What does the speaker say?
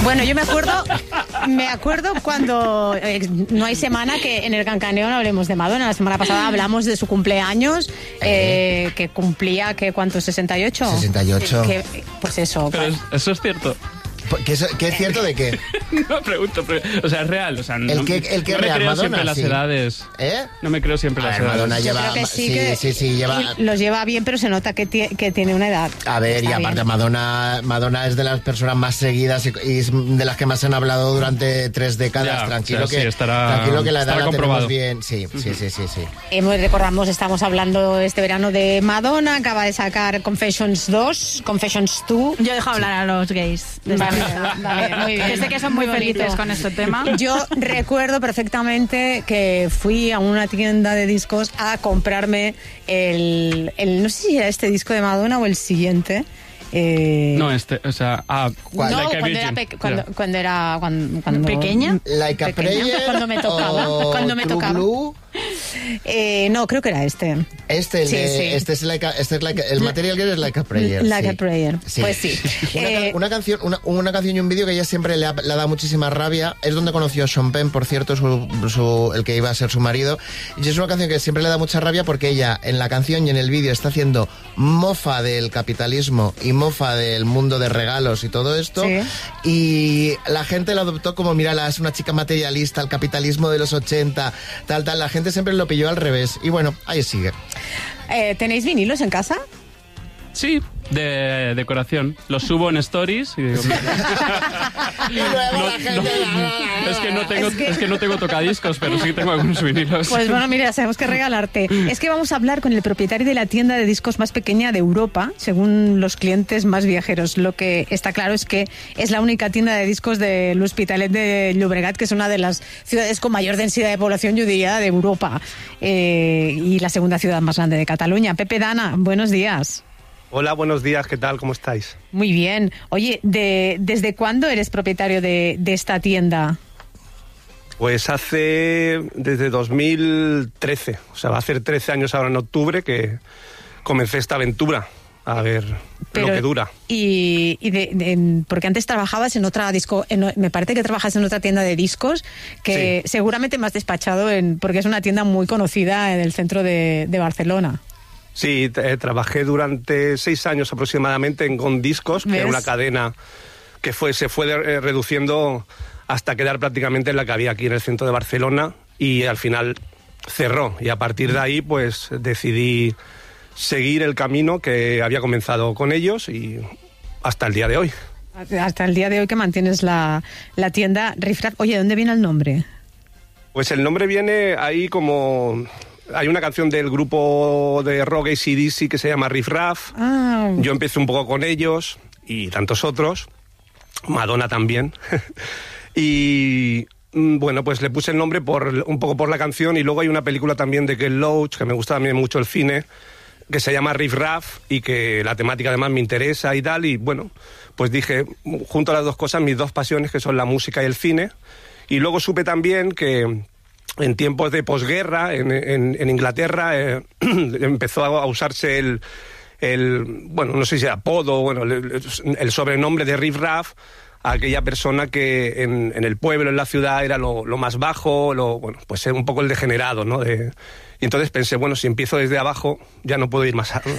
Bueno, yo me acuerdo cuando no hay semana que en el Cancaneo no hablemos de Madonna. La semana pasada hablamos de su cumpleaños, que cumplía, ¿cuánto? ¿68? 68. Pues eso. Pero eso es cierto. ¿Qué es cierto de qué? No pregunto, o sea, es real. O sea, no, el que no me real, creo Madonna, siempre las sí. edades. No me creo siempre las edades. Madonna lleva... Yo creo que sí, lleva... Los lleva bien, pero se nota que tiene una edad. A ver, y aparte Madonna es de las personas más seguidas y de las que más han hablado durante 3 décadas. Ya, tranquilo, o sea, tranquilo que la edad la comprobado. tenemos bien. Sí. Recordamos, estamos hablando este verano de Madonna, acaba de sacar Confessions 2, Confessions 2. Yo dejo hablar a los gays. Vale, muy bien. Que sé que son muy felices con este tema. Yo recuerdo perfectamente que fui a una tienda de discos a comprarme no sé si era este disco de Madonna o el siguiente. No, o sea, cuando era pequeña. Like a Prayer. Cuando me tocaba. Blue. No, creo que era este. Este es el Material Girl es Like a Prayer. Like a Prayer. Sí. Pues sí. Una canción y un vídeo que ella siempre le ha dado muchísima rabia. Es donde conoció a Sean Penn, por cierto, el que iba a ser su marido. Y es una canción que siempre le da mucha rabia porque ella en la canción y en el vídeo está haciendo mofa del capitalismo y mofa del mundo de regalos y todo esto. Sí. Y la gente la adoptó como, mírala, es una chica materialista, el capitalismo de los 80, tal. La gente siempre lo pilló al revés. Y bueno, ahí sigue. ¿Tenéis vinilos en casa? Sí, de decoración. Los subo en stories y digo... Y luego la gente... Es que no tengo tocadiscos, pero sí tengo algunos vinilos. Pues bueno, mira, sabemos que regalarte. Es que vamos a hablar con el propietario de la tienda de discos más pequeña de Europa, según los clientes más viajeros. Lo que está claro es que es la única tienda de discos de l'Hospitalet de Llobregat, que es una de las ciudades con mayor densidad de población, yo diría, de Europa. Y la segunda ciudad más grande de Cataluña. Pepe Dana, buenos días. Hola, buenos días, ¿qué tal? ¿Cómo estáis? Muy bien. Oye, ¿desde cuándo eres propietario de esta tienda? Pues desde 2013, o sea, va a hacer 13 años ahora en octubre que comencé esta aventura, a ver lo que dura. Porque antes trabajabas en otra me parece que trabajas en otra tienda de discos que seguramente me has despachado porque es una tienda muy conocida en el centro de Barcelona. Sí, trabajé durante 6 años aproximadamente en Gondiscos, que era una cadena que se fue reduciendo hasta quedar prácticamente en la que había aquí en el centro de Barcelona y al final cerró. Y a partir de ahí pues decidí seguir el camino que había comenzado con ellos y hasta el día de hoy. Hasta el día de hoy que mantienes la tienda Riff Raff. Oye, ¿de dónde viene el nombre? Pues el nombre viene ahí como... Hay una canción del grupo de rock AC/DC que se llama Riff Raff. Yo empecé un poco con ellos y tantos otros. Madonna también. Y bueno, pues le puse el nombre un poco por la canción y luego hay una película también de Ken Loach, que me gusta también mucho el cine, que se llama Riff Raff y que la temática además me interesa y tal. Y bueno, pues dije, junto a las dos cosas, mis dos pasiones que son la música y el cine. Y luego supe también que... En tiempos de posguerra, en Inglaterra, empezó a usarse bueno, no sé si apodo, bueno, el sobrenombre de Riff Raff a aquella persona que en el pueblo, en la ciudad, era lo más bajo, bueno, pues un poco el degenerado, ¿no? Y entonces pensé, bueno, si empiezo desde abajo, ya no puedo ir más